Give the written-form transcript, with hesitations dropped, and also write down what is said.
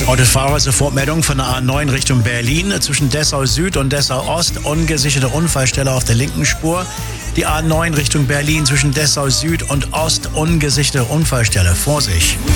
Autofahrer, Sofortmeldung von der A9 Richtung Berlin. Zwischen Dessau Süd und Dessau Ost ungesicherte Unfallstelle auf der linken Spur. Die A9 Richtung Berlin zwischen Dessau Süd und Ost ungesicherte Unfallstelle. Vorsicht!